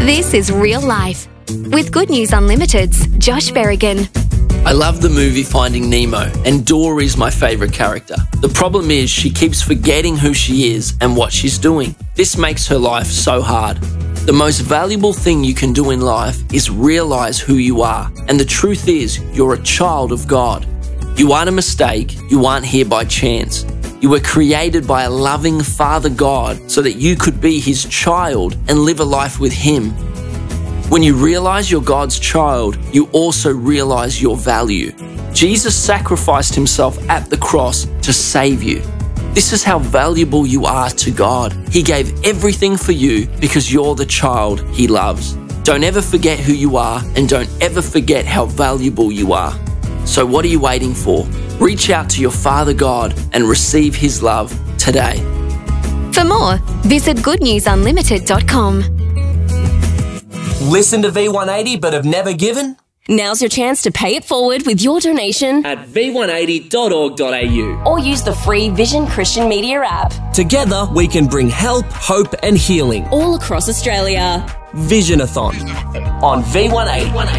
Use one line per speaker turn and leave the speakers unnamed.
This is Real Life with Good News Unlimited's Josh Berrigan.
I love the movie Finding Nemo, and Dory is my favourite character. The problem is she keeps forgetting who she is and what she's doing. This makes her life so hard. The most valuable thing you can do in life is realise who you are. And the truth is, you're a child of God. You aren't a mistake. You aren't here by chance. You were created by a loving Father God so that you could be His child and live a life with Him. When you realise you're God's child, you also realise your value. Jesus sacrificed Himself at the cross to save you. This is how valuable you are to God. He gave everything for you because you're the child He loves. Don't ever forget who you are, and don't ever forget how valuable you are. So what are you waiting for? Reach out to your Father God and receive His love today.
For more, visit goodnewsunlimited.com.
Listen to V180 but have never given?
Now's your chance to pay it forward with your donation
At v180.org.au.
or use the free Vision Christian Media app.
Together we can bring help, hope and healing.
All across Australia.
Visionathon on V180.